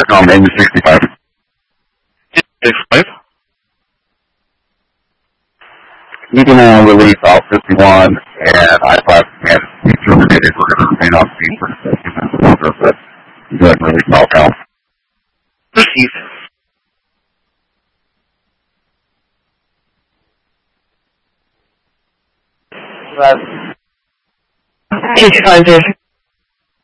Starcom, Amy 65. 65? Keeping on release out 51 and I-5 command is terminated. We're going to remain on speed for the second but go ahead and release Falcon. Proceed. Just 5